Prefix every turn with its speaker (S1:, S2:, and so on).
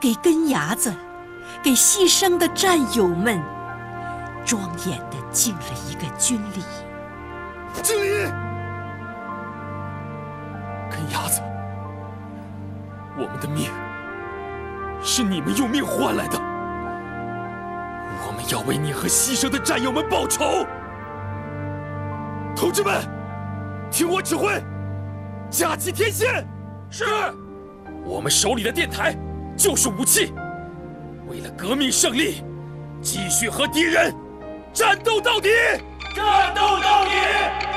S1: 给根牙子，给牺牲的战友们，庄严地敬了一个军礼。
S2: 敬礼！根牙子，我们的命是你们用命换来的，我们要为你和牺牲的战友们报仇。同志们，听我指挥，架起天线！是。我们手里的电台就是武器，为了革命胜利，继续和敌人战斗到底！战斗到底！